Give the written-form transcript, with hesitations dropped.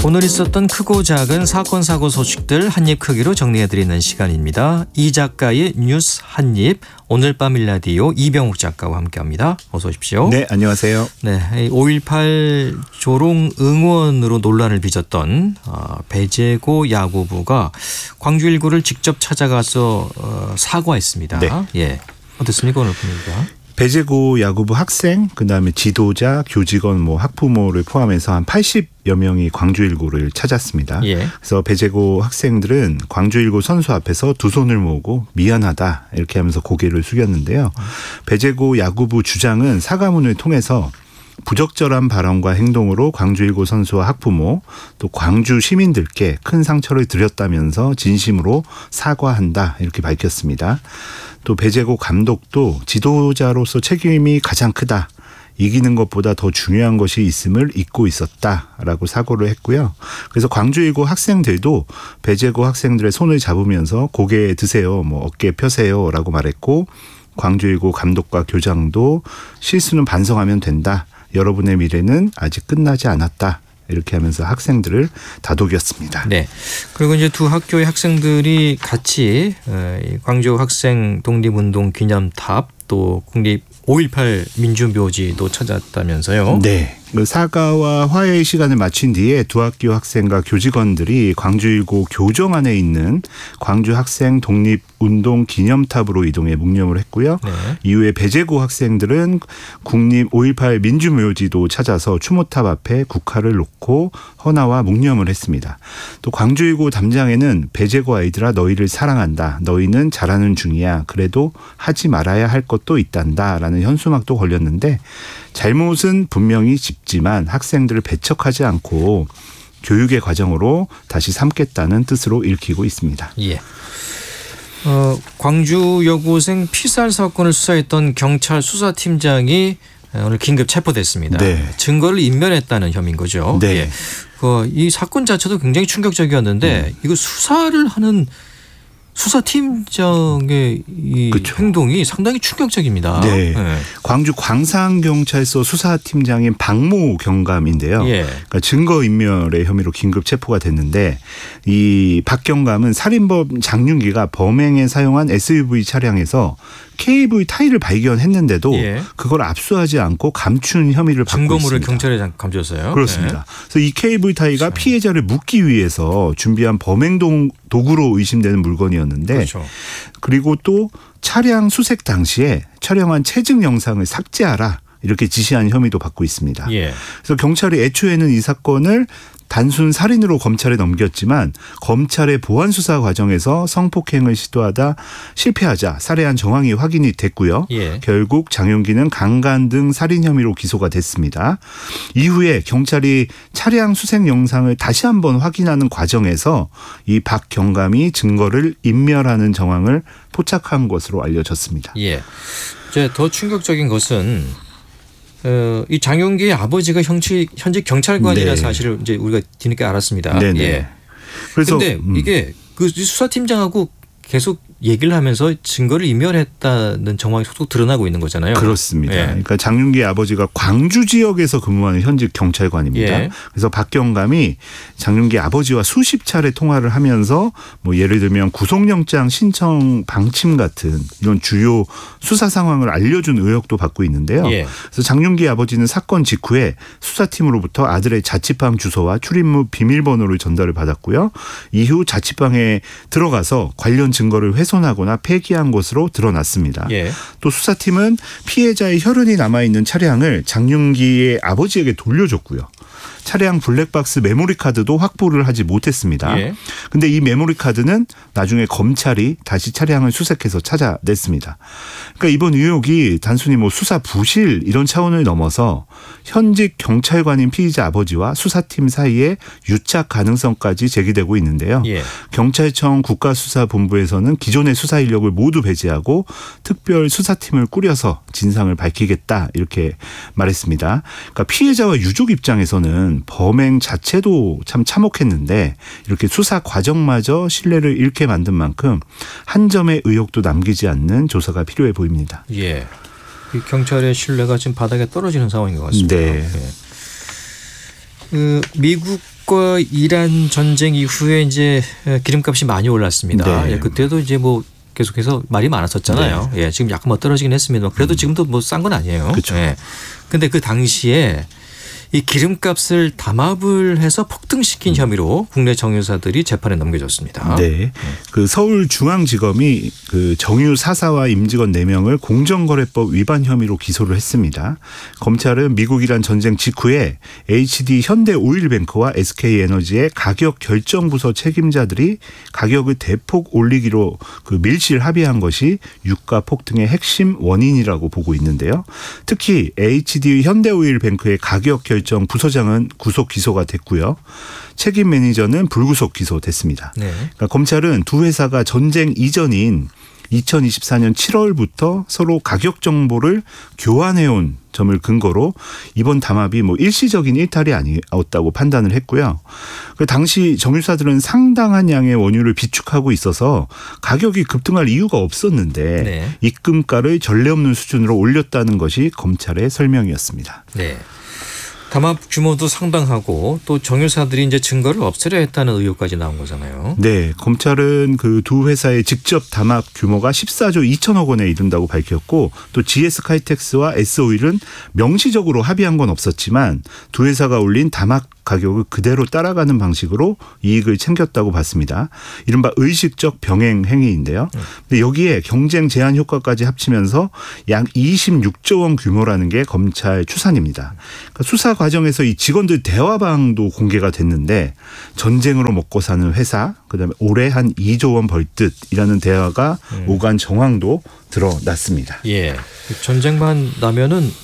오늘 있었던 크고 작은 사건 사고 소식들 한입 크기로 정리해드리는 시간입니다. 이 작가의 뉴스 한입, 오늘 밤 일라디오 이병욱 작가와 함께합니다. 어서 오십시오. 네, 안녕하세요. 네, 5.18 조롱 응원으로 논란을 빚었던 배재고 야구부가 광주 1구를 직접 찾아가서 사과했습니다. 네. 예, 어떻습니까 오늘 분위기가? 배재고 야구부 학생, 그다음에 지도자, 교직원, 학부모를 포함해서 한 80여 명이 광주 1구를 찾았습니다. 예. 그래서 배재고 학생들은 광주 1구 선수 앞에서 두 손을 모으고 미안하다 이렇게 하면서 고개를 숙였는데요. 배재고 야구부 주장은 사과문을 통해서 부적절한 발언과 행동으로 광주 1구 선수와 학부모 또 광주 시민들께 큰 상처를 드렸다면서 진심으로 사과한다 이렇게 밝혔습니다. 또 배재고 감독도 지도자로서 책임이 가장 크다. 이기는 것보다 더 중요한 것이 있음을 잊고 있었다라고 사과를 했고요. 그래서 광주 1구 학생들도 배재고 학생들의 손을 잡으면서 고개 드세요, 어깨 펴세요라고 말했고 광주 1구 감독과 교장도 실수는 반성하면 된다. 여러분의 미래는 아직 끝나지 않았다. 이렇게 하면서 학생들을 다독였습니다. 네. 그리고 이제 두 학교의 학생들이 같이 광주 학생 독립운동 기념탑 또 국립 5.18 민주묘지도 찾았다면서요. 네. 사과와 화해의 시간을 마친 뒤에 두 학교 학생과 교직원들이 광주 1구 교정 안에 있는 광주 학생 독립운동 기념탑으로 이동해 묵념을 했고요. 네. 이후에 배재고 학생들은 국립 5.18 민주묘지도 찾아서 추모탑 앞에 국화를 놓고 헌화와 묵념을 했습니다. 또 광주 1구 담장에는 배재고 아이들아 너희를 사랑한다. 너희는 잘하는 중이야. 그래도 하지 말아야 할 것도 있단다. 라는 현수막도 걸렸는데 잘못은 분명히 짚지만 학생들을 배척하지 않고 교육의 과정으로 다시 삼겠다는 뜻으로 읽히고 있습니다. 예. 광주 여고생 피살 사건을 수사했던 경찰 수사팀장이 오늘 긴급 체포됐습니다. 네. 증거를 인멸했다는 혐의인 거죠. 네. 예. 이 사건 자체도 굉장히 충격적이었는데 이거 수사를 하는 수사팀장의 이 그렇죠. 행동이 상당히 충격적입니다. 네. 네. 광주 광산경찰서 수사팀장인 박모 경감인데요. 예. 그러니까 증거인멸의 혐의로 긴급 체포가 됐는데 이 박 경감은 살인범 장윤기가 범행에 사용한 SUV 차량에서 KV 타이를 발견했는데도 예. 그걸 그걸 압수하지 않고 감춘 혐의를 받고 증거물을 있습니다. 경찰에 감췄어요. 그렇습니다. 네. 그래서 이 KV 타이가 피해자를 묻기 위해서 준비한 범행 도구로 의심되는 물건이었는데 그렇죠. 그리고 또 차량 수색 당시에 촬영한 체증 영상을 삭제하라 이렇게 지시한 혐의도 받고 있습니다. 예. 그래서 경찰이 애초에는 이 사건을 단순 살인으로 검찰에 넘겼지만 검찰의 보안 수사 과정에서 성폭행을 시도하다 실패하자 살해한 정황이 확인이 됐고요. 예. 결국 장윤기는 강간 등 살인 혐의로 기소가 됐습니다. 이후에 경찰이 차량 수색 영상을 다시 한번 확인하는 과정에서 이 박 경감이 증거를 인멸하는 정황을 포착한 것으로 알려졌습니다. 예. 이제 더 충격적인 것은 이 장윤기의 아버지가 현직 경찰관이라 네. 사실을 이제 우리가 뒤늦게 알았습니다. 네네. 예. 그래서 근데 이게 그 수사팀장하고 계속 얘기를 하면서 증거를 인멸했다는 정황이 속속 드러나고 있는 거잖아요. 그렇습니다. 예. 그러니까 장윤기의 아버지가 광주 지역에서 근무하는 현직 경찰관입니다. 예. 그래서 박 경감이 장윤기 아버지와 수십 차례 통화를 하면서 예를 들면 구속영장 신청 방침 같은 이런 주요 수사 상황을 알려준 의혹도 받고 있는데요. 예. 그래서 장윤기 아버지는 사건 직후에 수사팀으로부터 아들의 자취방 주소와 출입문 비밀번호를 전달을 받았고요. 이후 자취방에 들어가서 관련 증거를 훼손하거나 폐기한 것으로 드러났습니다. 예. 또 수사팀은 피해자의 혈흔이 남아있는 차량을 장윤기의 아버지에게 돌려줬고요. 차량 블랙박스 메모리 카드도 확보를 하지 못했습니다. 그런데 이 메모리 카드는 나중에 검찰이 다시 차량을 수색해서 찾아냈습니다. 그러니까 이번 의혹이 단순히 수사 부실 이런 차원을 넘어서 현직 경찰관인 피의자 아버지와 수사팀 사이에 유착 가능성까지 제기되고 있는데요. 예. 경찰청 국가수사본부에서는 기존의 수사 인력을 모두 배제하고 특별 수사팀을 꾸려서 진상을 밝히겠다 이렇게 말했습니다. 그러니까 피해자와 유족 입장에서는 범행 자체도 참 참혹했는데 이렇게 수사 과정마저 신뢰를 잃게 만든 만큼 한 점의 의혹도 남기지 않는 조사가 필요해 보입니다. 예. 이 경찰의 신뢰가 지금 바닥에 떨어지는 상황인 것 같습니다. 네. 미국과 이란 전쟁 이후에 이제 기름값이 많이 올랐습니다. 네. 예, 그때도 이제 뭐 계속해서 말이 많았었잖아요. 예, 지금 약간 뭐 떨어지긴 했습니다. 그래도 지금도 뭐 싼 건 아니에요. 그렇죠. 예. 근데 그 당시에 이 기름값을 담합을 해서 폭등시킨 혐의로 국내 정유사들이 재판에 넘겨졌습니다. 네. 그 서울중앙지검이 그 정유 사사와 임직원 4명을 공정거래법 위반 혐의로 기소를 했습니다. 검찰은 미국이란 전쟁 직후에 HD 현대오일뱅크와 SK에너지의 가격 결정부서 책임자들이 가격을 대폭 올리기로 그 밀실 합의한 것이 유가 폭등의 핵심 원인이라고 보고 있는데요. 특히 HD 현대오일뱅크의 가격 결정 부서장은 구속 기소가 됐고요. 책임 매니저는 불구속 기소됐습니다. 네. 그러니까 검찰은 두 회사가 전쟁 이전인 2024년 7월부터 서로 가격 정보를 교환해온 점을 근거로 이번 담합이 뭐 일시적인 일탈이 아니었다고 판단을 했고요. 그 당시 정유사들은 상당한 양의 원유를 비축하고 있어서 가격이 급등할 이유가 없었는데 네. 입금가를 전례 없는 수준으로 올렸다는 것이 검찰의 설명이었습니다. 네. 담합 규모도 상당하고 또 정유사들이 이제 증거를 없애려 했다는 의혹까지 나온 거잖아요. 네, 검찰은 그 두 회사의 직접 담합 규모가 14조 2천억 원에 이른다고 밝혔고 또 GS 카이텍스와 S-오일은 명시적으로 합의한 건 없었지만 두 회사가 올린 담합 가격을 그대로 따라가는 방식으로 이익을 챙겼다고 봤습니다. 이른바 의식적 병행 행위인데요. 근데 여기에 경쟁 제한 효과까지 합치면서 약 26조 원 규모라는 게 검찰 추산입니다. 그러니까 수사 과정에서 이 직원들 대화방도 공개가 됐는데 전쟁으로 먹고 사는 회사, 그다음에 올해 한 2조 원 벌 듯이라는 대화가 오간 정황도 드러났습니다. 예. 전쟁만 나면은